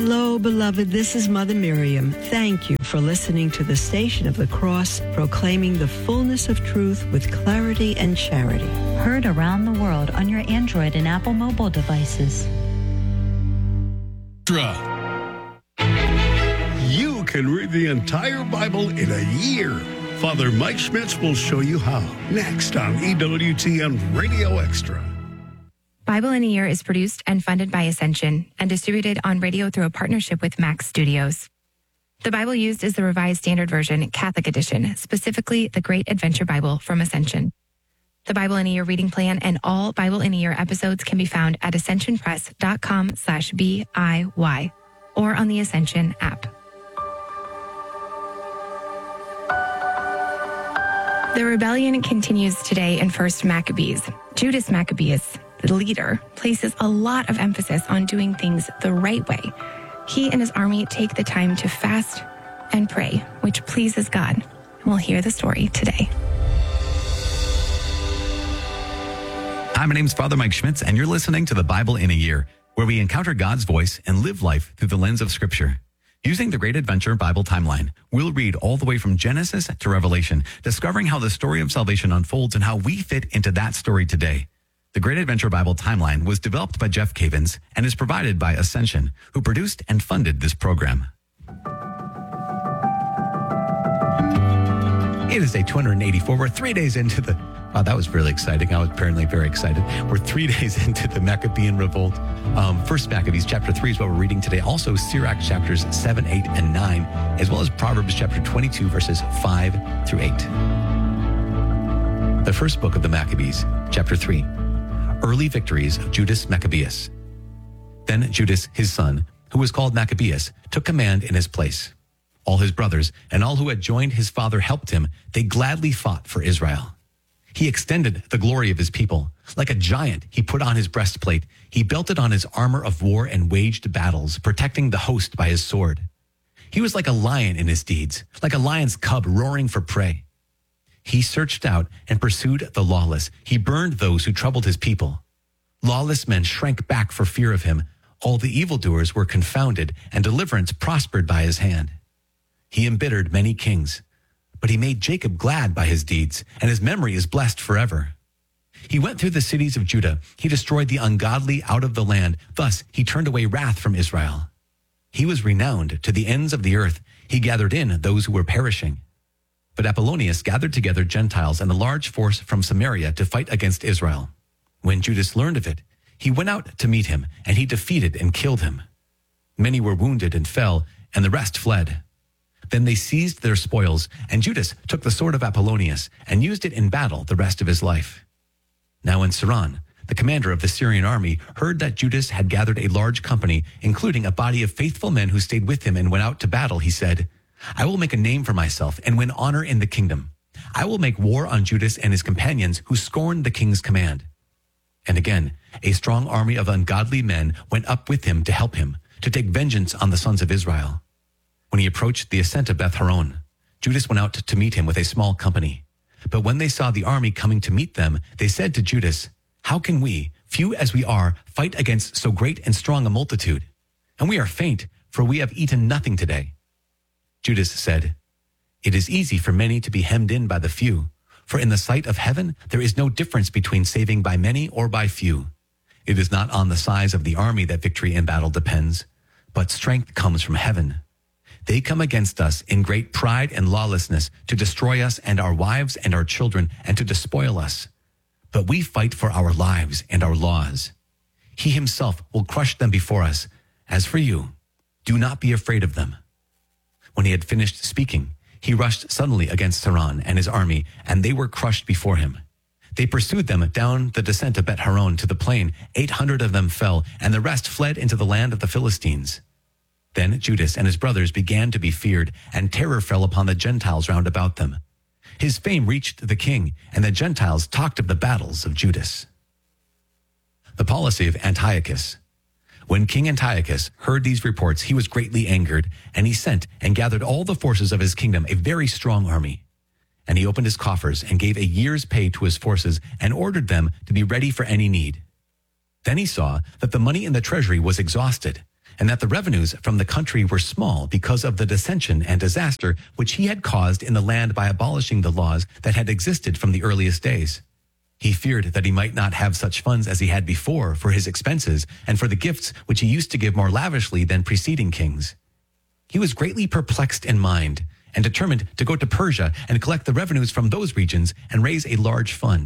Hello, beloved. This is Mother Miriam. Thank you for listening to the Station of the Cross, proclaiming the fullness of truth with clarity and charity. Heard around the world on your Android and Apple mobile devices. You can read the entire Bible in a year. Father Mike Schmitz will show you how. Next on EWTN Radio Extra. Bible in a Year is produced and funded by Ascension and distributed on radio through a partnership with Max Studios. The Bible used is the Revised Standard Version, Catholic Edition, specifically the Great Adventure Bible from Ascension. The Bible in a Year reading plan and all Bible in a Year episodes can be found at ascensionpress.com/BIY or on the Ascension app. The rebellion continues today in 1 Maccabees. Judas Maccabeus, the leader, places a lot of emphasis on doing things the right way. He and his army take the time to fast and pray, which pleases God. And we'll hear the story today. Hi, my name's Father Mike Schmitz, and you're listening to the Bible in a Year, where we encounter God's voice and live life through the lens of Scripture. Using the Great Adventure Bible timeline, we'll read all the way from Genesis to Revelation, discovering how the story of salvation unfolds and how we fit into that story today. The Great Adventure Bible timeline was developed by Jeff Cavins and is provided by Ascension, who produced and funded this program. It is day 284. We're 3 days into the... Wow, that was really exciting. I was apparently very excited. We're 3 days into the Maccabean Revolt. First Maccabees chapter 3 is what we're reading today. Also Sirach chapters 7, 8, and 9, as well as Proverbs chapter 22, verses 5 through 8. The first book of the Maccabees, chapter 3. Early victories of Judas Maccabeus. Then Judas, his son, who was called Maccabeus, took command in his place. All his brothers and all who had joined his father helped him. They gladly fought for Israel. He extended the glory of his people. Like a giant, he put on his breastplate. He belted on his armor of war and waged battles, protecting the host by his sword. He was like a lion in his deeds, like a lion's cub roaring for prey. He searched out and pursued the lawless. He burned those who troubled his people. Lawless men shrank back for fear of him. All the evildoers were confounded, and deliverance prospered by his hand. He embittered many kings, but he made Jacob glad by his deeds, and his memory is blessed forever. He went through the cities of Judah. He destroyed the ungodly out of the land. Thus he turned away wrath from Israel. He was renowned to the ends of the earth. He gathered in those who were perishing. But Apollonius gathered together Gentiles and a large force from Samaria to fight against Israel. When Judas learned of it, he went out to meet him, and he defeated and killed him. Many were wounded and fell, and the rest fled. Then they seized their spoils, and Judas took the sword of Apollonius and used it in battle the rest of his life. Now when Saran, the commander of the Syrian army, heard that Judas had gathered a large company, including a body of faithful men who stayed with him and went out to battle, he said, I will make a name for myself and win honor in the kingdom. I will make war on Judas and his companions who scorned the king's command. And again, a strong army of ungodly men went up with him to help him, to take vengeance on the sons of Israel. When he approached the ascent of Beth Horon, Judas went out to meet him with a small company. But when they saw the army coming to meet them, they said to Judas, How can we, few as we are, fight against so great and strong a multitude? And we are faint, for we have eaten nothing today. Judas said, It is easy for many to be hemmed in by the few, for in the sight of heaven there is no difference between saving by many or by few. It is not on the size of the army that victory in battle depends, but strength comes from heaven. They come against us in great pride and lawlessness to destroy us and our wives and our children and to despoil us. But we fight for our lives and our laws. He himself will crush them before us. As for you, do not be afraid of them. When he had finished speaking, he rushed suddenly against Saran and his army, and they were crushed before him. They pursued them down the descent of Bet Horon to the plain. 800 of them fell, and the rest fled into the land of the Philistines. Then Judas and his brothers began to be feared, and terror fell upon the Gentiles round about them. His fame reached the king, and the Gentiles talked of the battles of Judas. The policy of Antiochus. When King Antiochus heard these reports, he was greatly angered, and he sent and gathered all the forces of his kingdom, a very strong army. And he opened his coffers and gave a year's pay to his forces and ordered them to be ready for any need. Then he saw that the money in the treasury was exhausted, and that the revenues from the country were small because of the dissension and disaster which he had caused in the land by abolishing the laws that had existed from the earliest days. He feared that he might not have such funds as he had before for his expenses and for the gifts which he used to give more lavishly than preceding kings. He was greatly perplexed in mind and determined to go to Persia and collect the revenues from those regions and raise a large fund.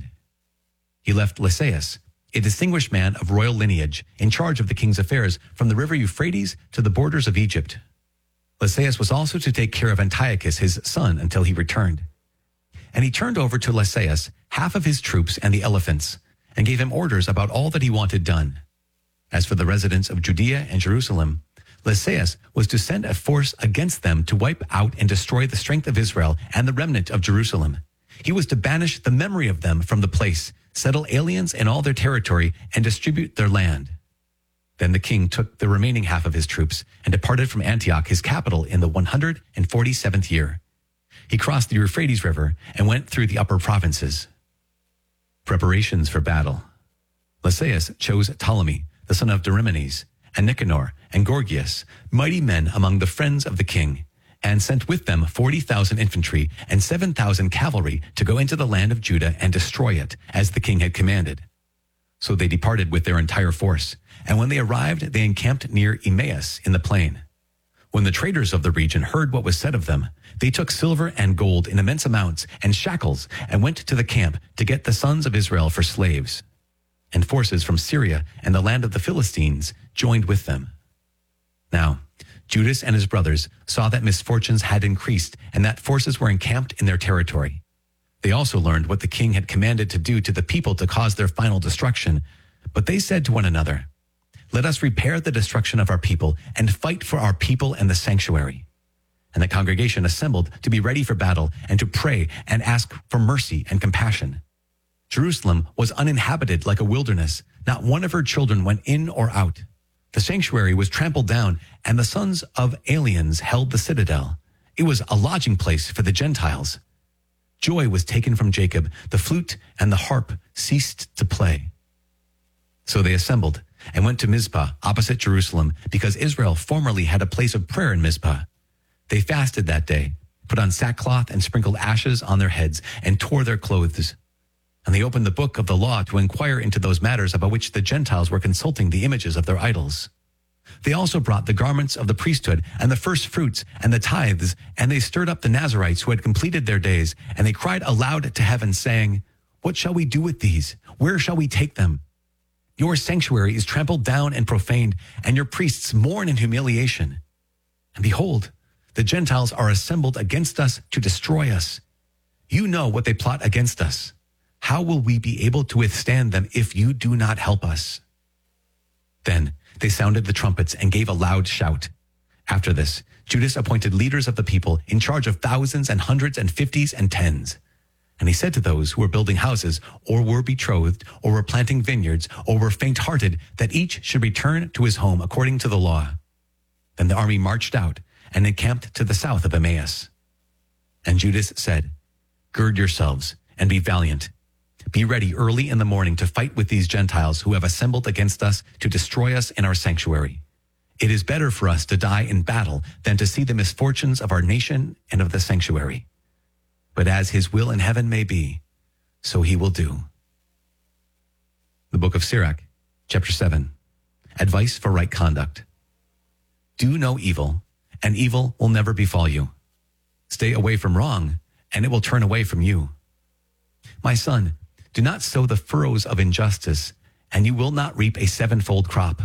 He left Lysias, a distinguished man of royal lineage, in charge of the king's affairs from the river Euphrates to the borders of Egypt. Lysias was also to take care of Antiochus, his son, until he returned. And he turned over to Lysias half of his troops and the elephants, and gave him orders about all that he wanted done. As for the residents of Judea and Jerusalem, Lysias was to send a force against them to wipe out and destroy the strength of Israel and the remnant of Jerusalem. He was to banish the memory of them from the place, settle aliens in all their territory, and distribute their land. Then the king took the remaining half of his troops and departed from Antioch, his capital, in the 147th year. He crossed the Euphrates River and went through the upper provinces. Preparations for battle. Lysias chose Ptolemy, the son of Dorimenes, and Nicanor and Gorgias, mighty men among the friends of the king, and sent with them 40,000 infantry and 7,000 cavalry to go into the land of Judah and destroy it, as the king had commanded. So they departed with their entire force, and when they arrived, they encamped near Emmaus in the plain. When the traders of the region heard what was said of them, they took silver and gold in immense amounts and shackles and went to the camp to get the sons of Israel for slaves. And forces from Syria and the land of the Philistines joined with them. Now, Judas and his brothers saw that misfortunes had increased and that forces were encamped in their territory. They also learned what the king had commanded to do to the people to cause their final destruction. But they said to one another, "Let us repair the destruction of our people and fight for our people and the sanctuary." And the congregation assembled to be ready for battle and to pray and ask for mercy and compassion. Jerusalem was uninhabited like a wilderness. Not one of her children went in or out. The sanctuary was trampled down, and the sons of aliens held the citadel. It was a lodging place for the Gentiles. Joy was taken from Jacob. The flute and the harp ceased to play. So they assembled and went to Mizpah opposite Jerusalem, because Israel formerly had a place of prayer in Mizpah. They fasted that day, put on sackcloth and sprinkled ashes on their heads, and tore their clothes. And they opened the book of the law to inquire into those matters about which the Gentiles were consulting the images of their idols. They also brought the garments of the priesthood and the first fruits and the tithes, and they stirred up the Nazarites who had completed their days, and they cried aloud to heaven, saying, "What shall we do with these? Where shall we take them? Your sanctuary is trampled down and profaned, and your priests mourn in humiliation. And behold, the Gentiles are assembled against us to destroy us. You know what they plot against us. How will we be able to withstand them if you do not help us?" Then they sounded the trumpets and gave a loud shout. After this, Judas appointed leaders of the people in charge of thousands and hundreds and fifties and tens. And he said to those who were building houses, or were betrothed, or were planting vineyards, or were faint-hearted, that each should return to his home according to the law. Then the army marched out and encamped to the south of Emmaus. And Judas said, "Gird yourselves and be valiant. Be ready early in the morning to fight with these Gentiles who have assembled against us to destroy us in our sanctuary. It is better for us to die in battle than to see the misfortunes of our nation and of the sanctuary. But as his will in heaven may be, so he will do." The book of Sirach, chapter 7. Advice for right conduct. Do no evil, and evil will never befall you. Stay away from wrong, and it will turn away from you. My son, do not sow the furrows of injustice, and you will not reap a sevenfold crop.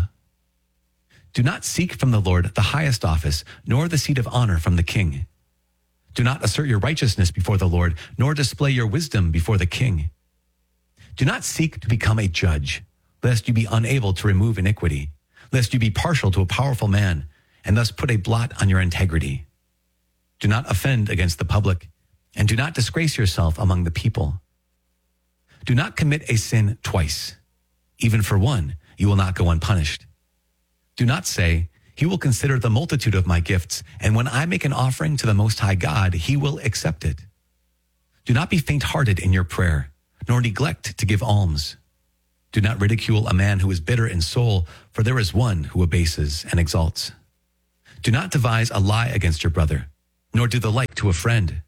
Do not seek from the Lord the highest office, nor the seat of honor from the king. Do not assert your righteousness before the Lord, nor display your wisdom before the king. Do not seek to become a judge, lest you be unable to remove iniquity, lest you be partial to a powerful man, and thus put a blot on your integrity. Do not offend against the public, and do not disgrace yourself among the people. Do not commit a sin twice. Even for one, you will not go unpunished. Do not say, "He will consider the multitude of my gifts, and when I make an offering to the Most High God, he will accept it." Do not be faint-hearted in your prayer, nor neglect to give alms. Do not ridicule a man who is bitter in soul, for there is one who abases and exalts. Do not devise a lie against your brother, nor do the like to a friend.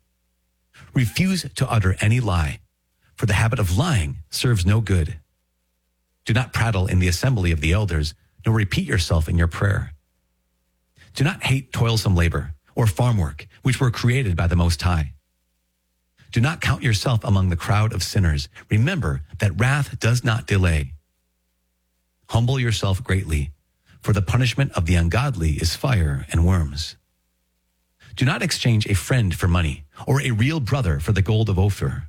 Refuse to utter any lie, for the habit of lying serves no good. Do not prattle in the assembly of the elders, nor repeat yourself in your prayer. Do not hate toilsome labor or farm work, which were created by the Most High. Do not count yourself among the crowd of sinners. Remember that wrath does not delay. Humble yourself greatly, for the punishment of the ungodly is fire and worms. Do not exchange a friend for money, or a real brother for the gold of Ophir.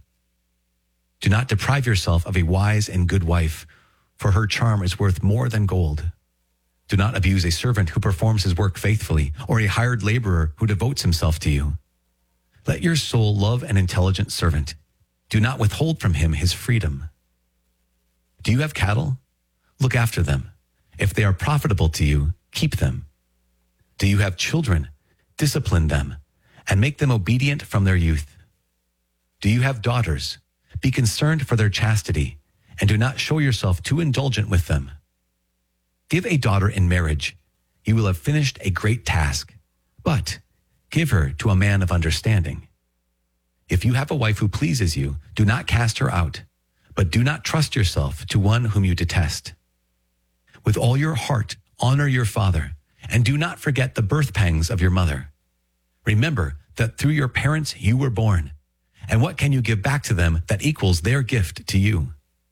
Do not deprive yourself of a wise and good wife, for her charm is worth more than gold. Do not abuse a servant who performs his work faithfully, or a hired laborer who devotes himself to you. Let your soul love an intelligent servant. Do not withhold from him his freedom. Do you have cattle? Look after them. If they are profitable to you, keep them. Do you have children? Discipline them, and make them obedient from their youth. Do you have daughters? Be concerned for their chastity, and do not show yourself too indulgent with them. Give a daughter in marriage. You will have finished a great task, but give her to a man of understanding. If you have a wife who pleases you, do not cast her out, but do not trust yourself to one whom you detest. With all your heart, honor your father, and do not forget the birth pangs of your mother. Remember that through your parents you were born, and what can you give back to them that equals their gift to you?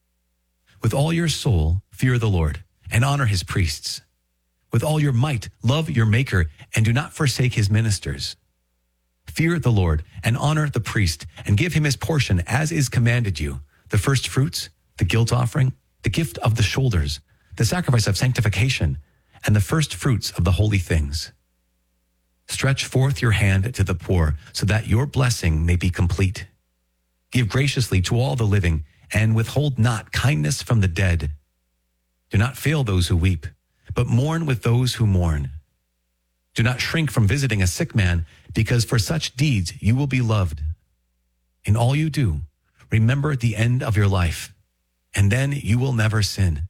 With all your soul, fear the Lord, and honor his priests. With all your might, love your Maker, and do not forsake his ministers. Fear the Lord, and honor the priest, and give him his portion as is commanded you, the first fruits, the guilt offering, the gift of the shoulders, the sacrifice of sanctification, and the first fruits of the holy things. Stretch forth your hand to the poor, so that your blessing may be complete. Give graciously to all the living, and withhold not kindness from the dead. Do not fail those who weep, but mourn with those who mourn. Do not shrink from visiting a sick man, because for such deeds you will be loved. In all you do, remember the end of your life, and then you will never sin.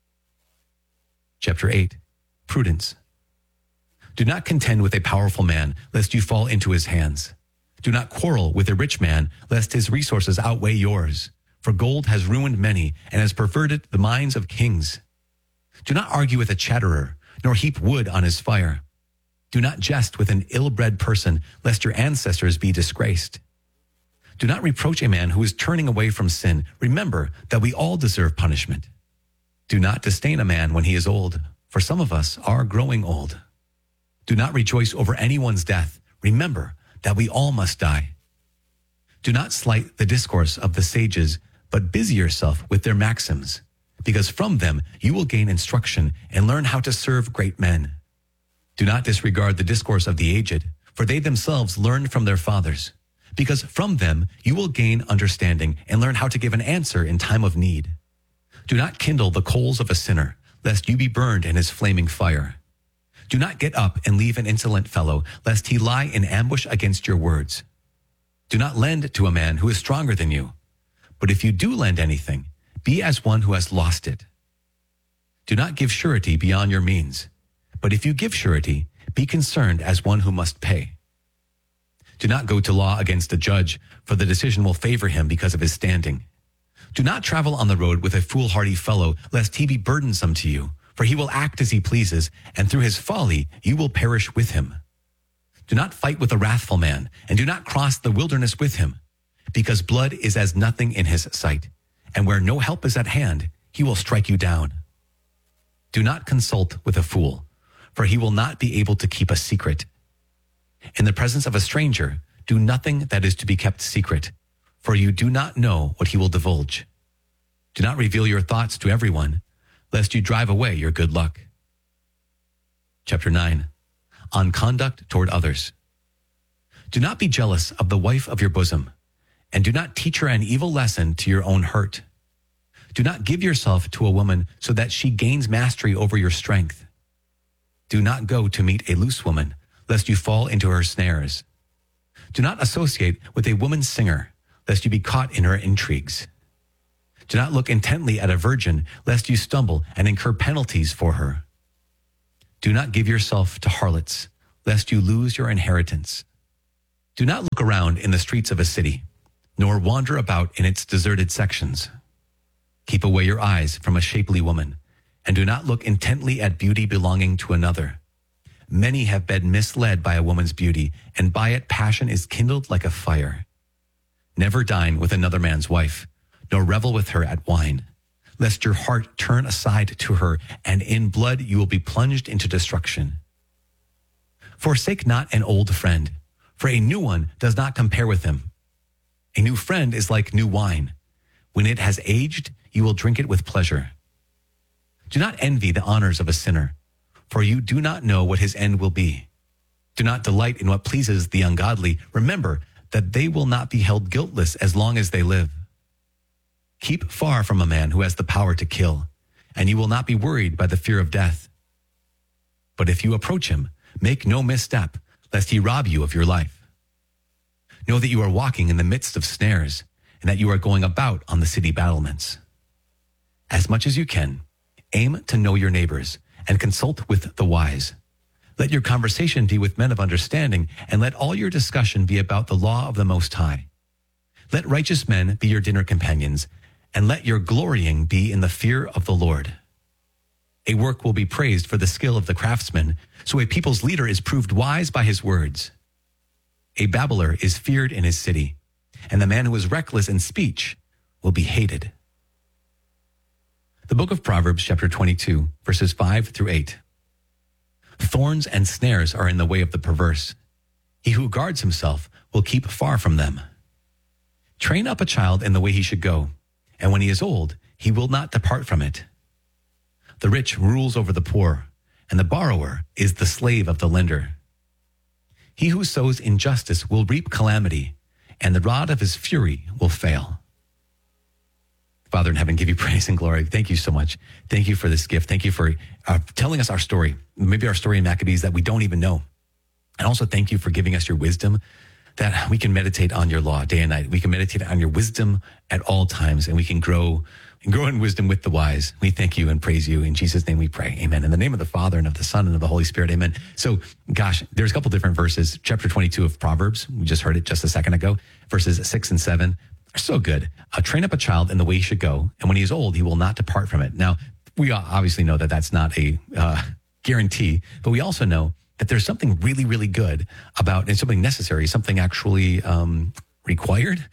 Chapter 8. Prudence. Do not contend with a powerful man, lest you fall into his hands. Do not quarrel with a rich man, lest his resources outweigh yours. For gold has ruined many, and has perverted the minds of kings. Do not argue with a chatterer, nor heap wood on his fire. Do not jest with an ill-bred person, lest your ancestors be disgraced. Do not reproach a man who is turning away from sin. Remember that we all deserve punishment. Do not disdain a man when he is old, for some of us are growing old. Do not rejoice over anyone's death. Remember that we all must die. Do not slight the discourse of the sages, but busy yourself with their maxims, because from them you will gain instruction and learn how to serve great men. Do not disregard the discourse of the aged, for they themselves learned from their fathers, because from them you will gain understanding and learn how to give an answer in time of need. Do not kindle the coals of a sinner, lest you be burned in his flaming fire. Do not get up and leave an insolent fellow, lest he lie in ambush against your words. Do not lend to a man who is stronger than you, but if you do lend anything, be as one who has lost it. Do not give surety beyond your means, but if you give surety, be concerned as one who must pay. Do not go to law against a judge, for the decision will favor him because of his standing. Do not travel on the road with a foolhardy fellow, lest he be burdensome to you, for he will act as he pleases, and through his folly you will perish with him. Do not fight with a wrathful man, and do not cross the wilderness with him, because blood is as nothing in his sight, and where no help is at hand, he will strike you down. Do not consult with a fool, for he will not be able to keep a secret. In the presence of a stranger, do nothing that is to be kept secret, for you do not know what he will divulge. Do not reveal your thoughts to everyone, lest you drive away your good luck. Chapter 9. On conduct toward others. Do not be jealous of the wife of your bosom, and do not teach her an evil lesson to your own hurt. Do not give yourself to a woman so that she gains mastery over your strength. Do not go to meet a loose woman, lest you fall into her snares. Do not associate with a woman singer, lest you be caught in her intrigues. Do not look intently at a virgin, lest you stumble and incur penalties for her. Do not give yourself to harlots, lest you lose your inheritance. Do not look around in the streets of a city, nor wander about in its deserted sections. Keep away your eyes from a shapely woman, and do not look intently at beauty belonging to another. Many have been misled by a woman's beauty, and by it passion is kindled like a fire. Never dine with another man's wife, nor revel with her at wine, lest your heart turn aside to her, and in blood you will be plunged into destruction. Forsake not an old friend, for a new one does not compare with him. A new friend is like new wine. When it has aged, you will drink it with pleasure. Do not envy the honors of a sinner, for you do not know what his end will be. Do not delight in what pleases the ungodly. Remember that they will not be held guiltless as long as they live. Keep far from a man who has the power to kill, and you will not be worried by the fear of death. But if you approach him, make no misstep, lest he rob you of your life. Know that you are walking in the midst of snares, and that you are going about on the city battlements. As much as you can, aim to know your neighbors, and consult with the wise. Let your conversation be with men of understanding, and let all your discussion be about the law of the Most High. Let righteous men be your dinner companions, and let your glorying be in the fear of the Lord. A work will be praised for the skill of the craftsman, so a people's leader is proved wise by his words. A babbler is feared in his city, and the man who is reckless in speech will be hated. The book of Proverbs, chapter 22, verses 5 through 8. Thorns and snares are in the way of the perverse. He who guards himself will keep far from them. Train up a child in the way he should go, and when he is old, he will not depart from it. The rich rules over the poor, and the borrower is the slave of the lender. He who sows injustice will reap calamity, and the rod of his fury will fail. Father in heaven, give you praise and glory. Thank you so much. Thank you for this gift. Thank you for telling us our story, maybe our story in Maccabees that we don't even know. And also thank you for giving us your wisdom, that we can meditate on your law day and night. We can meditate on your wisdom at all times, and we can grow in wisdom with the wise. We thank you and praise you. In Jesus' name we pray. Amen. In the name of the Father and of the Son and of the Holy Spirit. Amen. So, gosh, there's a couple different verses. Chapter 22 of Proverbs, we just heard it just a second ago. Verses 6 and 7 are so good. Train up a child in the way he should go, and when he is old, he will not depart from it. Now, we obviously know that that's not a guarantee, but we also know that there's something really, really good about, and something necessary, something actually required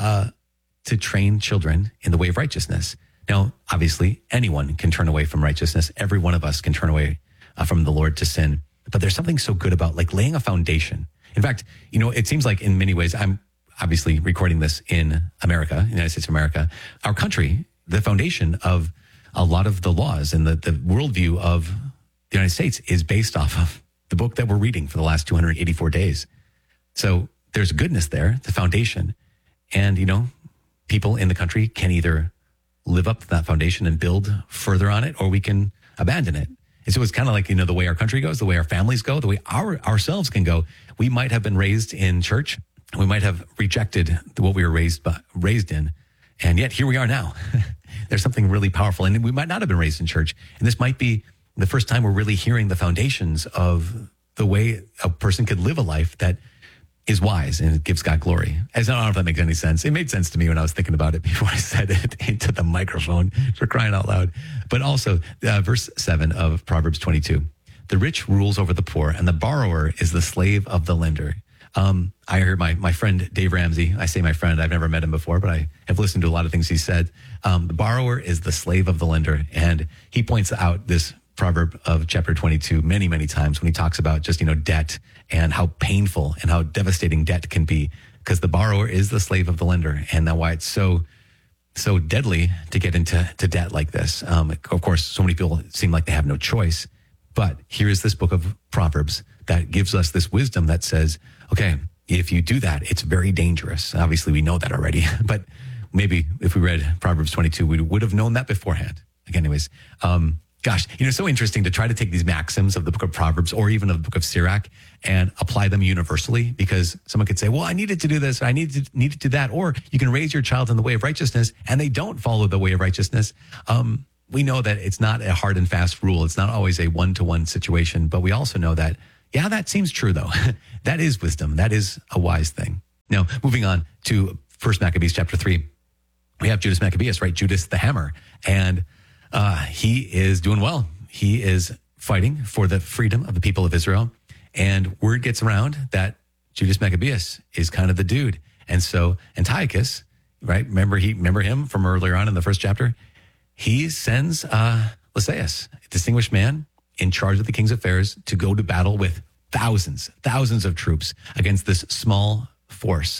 to train children in the way of righteousness. Now, obviously, anyone can turn away from righteousness. Every one of us can turn away from the Lord to sin. But there's something so good about like laying a foundation. In fact, you know, it seems like in many ways, I'm obviously recording this in America, United States of America, our country, the foundation of a lot of the laws and the worldview of the United States is based off of the book that we're reading for the last 284 days. So there's goodness there, the foundation. And, you know, people in the country can either live up to that foundation and build further on it, or we can abandon it. And so it's kind of like, you know, the way our country goes, the way our families go, the way ourselves can go. We might have been raised in church. We might have rejected what we were raised in. And yet here we are now. There's something really powerful. And we might not have been raised in church. And this might be the first time we're really hearing the foundations of the way a person could live a life that is wise and it gives God glory. I don't know if that makes any sense. It made sense to me when I was thinking about it before I said it into the microphone, for crying out loud. But also verse 7 of Proverbs 22, the rich rules over the poor, and the borrower is the slave of the lender. I heard my friend Dave Ramsey. I say my friend, I've never met him before, but I have listened to a lot of things he said. The borrower is the slave of the lender. And he points out this proverb of chapter 22 many, many times when he talks about just, you know, debt and how painful and how devastating debt can be, because the borrower is the slave of the lender. And that's why it's so deadly to get into debt like this. Of course, so many people seem like they have no choice. But here is this book of Proverbs that gives us this wisdom that says, okay, if you do that, it's very dangerous. Obviously, we know that already. But maybe if we read Proverbs 22, we would have known that beforehand. Like anyways, Gosh, so interesting to try to take these maxims of the book of Proverbs or even of the book of Sirach and apply them universally, because someone could say, well, I needed to do this, or I needed to do that, or you can raise your child in the way of righteousness and they don't follow the way of righteousness. We know that it's not a hard and fast rule. It's not always a one-to-one situation, but we also know that, yeah, that seems true though. That is wisdom. That is a wise thing. Now, moving on to 1 Maccabees chapter 3, we have Judas Maccabeus, right? Judas the Hammer. And he is doing well. He is fighting for the freedom of the people of Israel. And word gets around that Judas Maccabeus is kind of the dude. And so Antiochus, right? Remember him from earlier on in the first chapter? He sends Lysias, a distinguished man in charge of the king's affairs, to go to battle with thousands of troops against this small force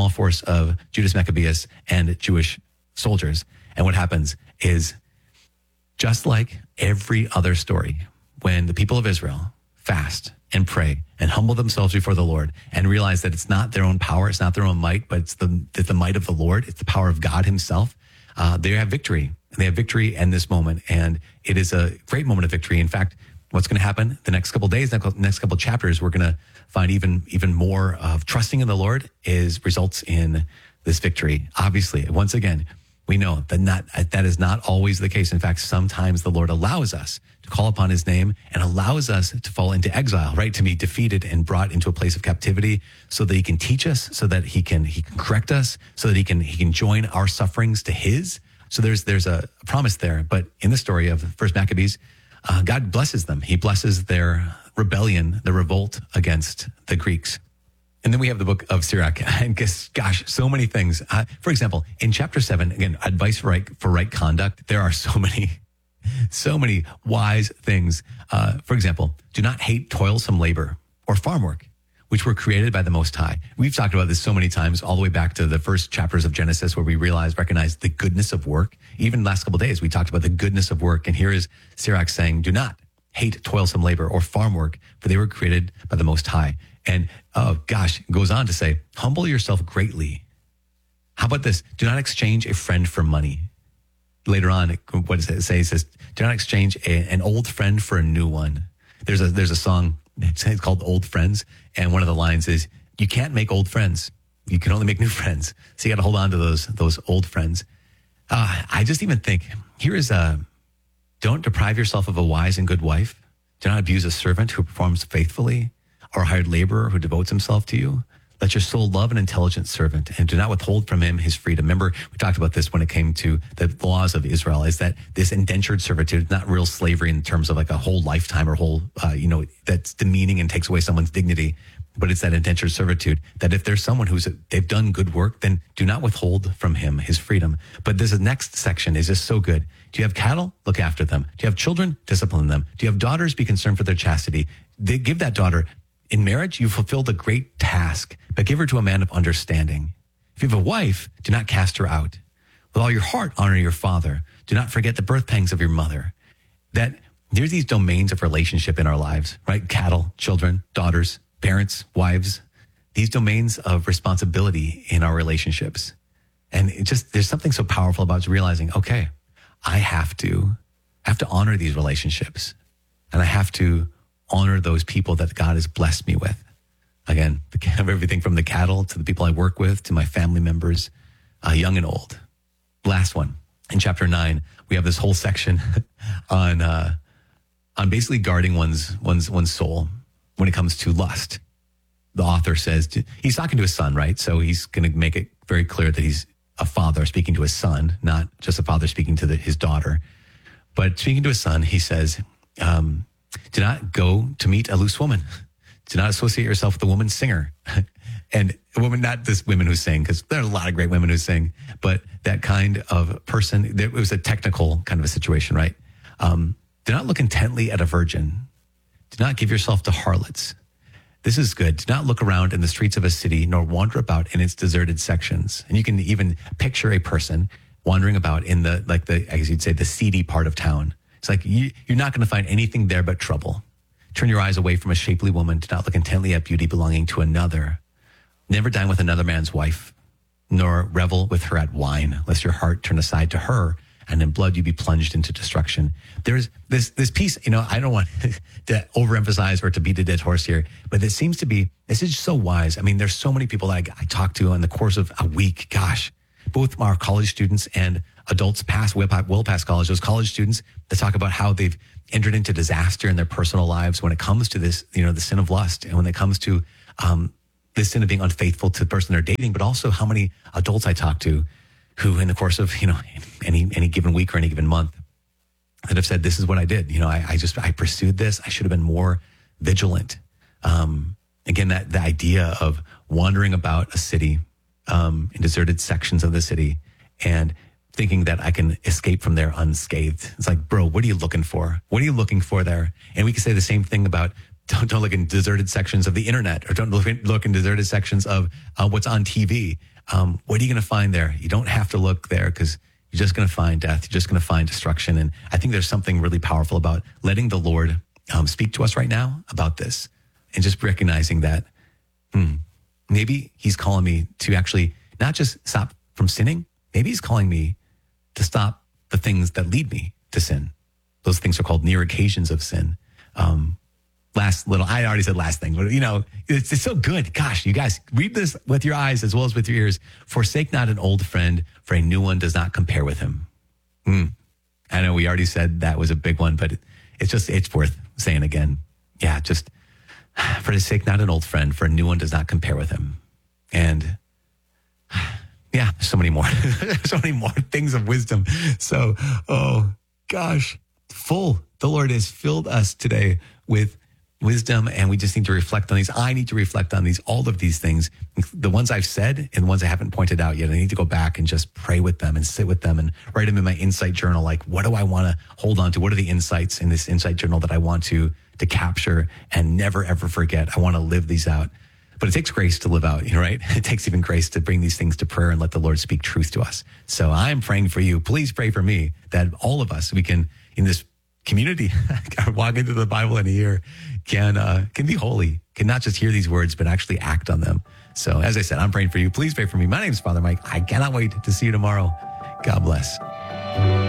of Judas Maccabeus and Jewish soldiers. And what happens is, just like every other story, when the people of Israel fast and pray and humble themselves before the Lord and realize that it's not their own power, it's not their own might, but it's the might of the Lord, it's the power of God himself, they have victory. And they have victory in this moment. And it is a great moment of victory. In fact, what's going to happen the next couple of days, next couple of chapters, we're going to find even more of trusting in the Lord results in this victory. Obviously, once again, we know that is not always the case. In fact, sometimes the Lord allows us to call upon his name and allows us to fall into exile, right? To be defeated and brought into a place of captivity so that he can teach us, so that he can correct us, so that he can join our sufferings to his. So there's a promise there. But in the story of First Maccabees, God blesses them. He blesses their rebellion, the revolt against the Greeks. And then we have the book of Sirach. And gosh, so many things. For example, in chapter 7, again, advice for right conduct. There are so many wise things. For example, do not hate toilsome labor or farm work, which were created by the Most High. We've talked about this so many times, all the way back to the first chapters of Genesis, where we recognize the goodness of work. Even last couple of days, we talked about the goodness of work. And here is Sirach saying, do not hate toilsome labor or farm work, for they were created by the Most High. And it goes on to say, humble yourself greatly. How about this? Do not exchange a friend for money. Later on, what does it say? It says, do not exchange an old friend for a new one. There's a song, it's called Old Friends. And one of the lines is, you can't make old friends. You can only make new friends. So you got to hold on to those old friends. I just even think, here is don't deprive yourself of a wise and good wife. Do not abuse a servant who performs faithfully, or a hired laborer who devotes himself to you. Let your soul love an intelligent servant, and do not withhold from him his freedom. Remember, we talked about this when it came to the laws of Israel, is that this indentured servitude, not real slavery in terms of like a whole lifetime or whole, that's demeaning and takes away someone's dignity. But it's that indentured servitude that if there's someone they've done good work, then do not withhold from him his freedom. But this next section is just so good. Do you have cattle? Look after them. Do you have children? Discipline them. Do you have daughters? Be concerned for their chastity. Give that daughter. In marriage, you fulfilled a great task, but give her to a man of understanding. If you have a wife, do not cast her out. With all your heart, honor your father. Do not forget the birth pangs of your mother. That there's these domains of relationship in our lives, right? Cattle, children, daughters, parents, wives, these domains of responsibility in our relationships. And there's something so powerful about realizing, okay, I have to honor these relationships, and I have to honor those people that God has blessed me with. Again, everything from the cattle to the people I work with to my family members, young and old. Last one, in chapter 9, we have this whole section on basically guarding one's soul when it comes to lust. The author says, he's talking to his son, right? So he's going to make it very clear that he's a father speaking to his son, not just a father speaking to his daughter. But speaking to his son, he says, do not go to meet a loose woman. Do not associate yourself with a woman singer. And a woman, not this women who sing, because there are a lot of great women who sing, but that kind of person, it was a technical kind of a situation, right? Do not look intently at a virgin. Do not give yourself to harlots. This is good. Do not look around in the streets of a city, nor wander about in its deserted sections. And you can even picture a person wandering about in as you'd say, the seedy part of town. It's like you're not going to find anything there but trouble. Turn your eyes away from a shapely woman. Do not look intently at beauty belonging to another. Never dine with another man's wife, nor revel with her at wine, lest your heart turn aside to her and in blood you be plunged into destruction. There's this piece, I don't want to overemphasize or to beat a dead horse here, but this is so wise. I mean, there's so many people that I talk to in the course of a week. Gosh, both our college students and adults will pass college. Those college students that talk about how they've entered into disaster in their personal lives when it comes to this, the sin of lust, and when it comes to this sin of being unfaithful to the person they're dating, but also how many adults I talk to who in the course of, any given week or any given month that have said, this is what I did. I pursued this. I should have been more vigilant. Again, the idea of wandering about a city, in deserted sections of the city and thinking that I can escape from there unscathed. It's like, bro, what are you looking for? What are you looking for there? And we can say the same thing about don't look in deserted sections of the internet, or don't look in deserted sections of what's on TV. What are you going to find there? You don't have to look there because you're just going to find death. You're just going to find destruction. And I think there's something really powerful about letting the Lord speak to us right now about this, and just recognizing that maybe he's calling me to actually not just stop from sinning. Maybe he's calling me to stop the things that lead me to sin. Those things are called near occasions of sin. I already said last thing, but it's so good. Gosh, you guys, read this with your eyes as well as with your ears. Forsake not an old friend, for a new one does not compare with him. I know we already said that was a big one, but it's worth saying again. Yeah, just forsake not an old friend, for a new one does not compare with him. And yeah, so many more, so many more things of wisdom. So, oh gosh, the Lord has filled us today with wisdom, and we just need to reflect on these. I need to reflect on all of these things, the ones I've said and the ones I haven't pointed out yet. I need to go back and just pray with them and sit with them and write them in my insight journal. Like, what do I want to hold on to? What are the insights in this insight journal that I want to capture and never, ever forget? I want to live these out. But it takes grace to live out, right? It takes even grace to bring these things to prayer and let the Lord speak truth to us. So I'm praying for you. Please pray for me that all of us, we can, in this community, walk into the Bible in a year, can be holy, can not just hear these words, but actually act on them. So as I said, I'm praying for you. Please pray for me. My name is Father Mike. I cannot wait to see you tomorrow. God bless.